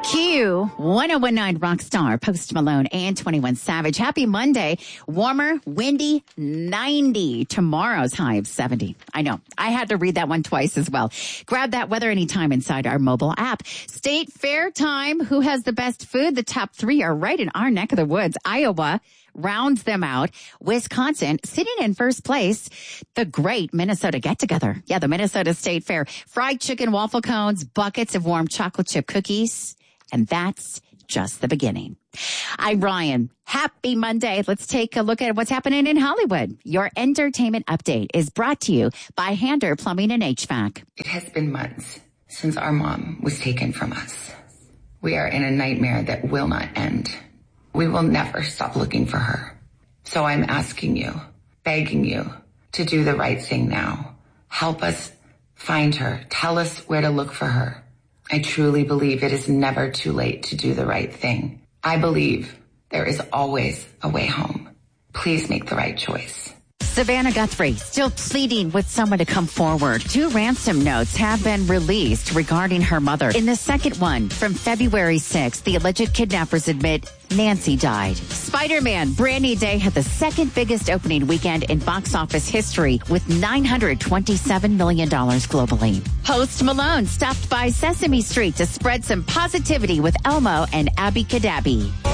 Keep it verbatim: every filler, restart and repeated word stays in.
Q one oh one nine Rockstar, Post Malone, and twenty-one Savage. Happy Monday. Warmer, windy, ninety. Tomorrow's high of seventy. I know. I had to read that one twice as well. Grab that weather anytime inside our mobile app. State Fair time. Who has the best food? The top three are right in our neck of the woods. Iowa rounds them out. Wisconsin sitting in first place. The great Minnesota get-together. Yeah, the Minnesota State Fair. Fried chicken waffle cones, buckets of warm chocolate chip cookies. And that's just the beginning. I'm Ryan. Happy Monday. Let's take a look at what's happening in Hollywood. Your entertainment update is brought to you by Hander Plumbing and H V A C. It has been months since our mom was taken from us. We are in a nightmare that will not end. We will never stop looking for her. So I'm asking you, begging you to do the right thing now. Help us find her. Tell us where to look for her. I truly believe it is never too late to do the right thing. I believe there is always a way home. Please make the right choice. Savannah Guthrie still pleading with someone to come forward. Two ransom notes have been released regarding her mother. In the second one, from February sixth, the alleged kidnappers admit Nancy died. Spider-Man Brand New Day had the second biggest opening weekend in box office history with nine hundred twenty-seven million dollars globally. Post Malone stopped by Sesame Street to spread some positivity with Elmo and Abby Cadabby.